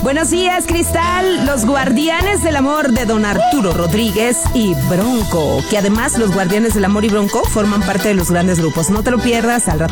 Buenos días, Cristal. Los Guardianes del Amor de Don Arturo Rodríguez y Bronco, que además los Guardianes del Amor y Bronco forman parte de los grandes grupos. No te lo pierdas al rato.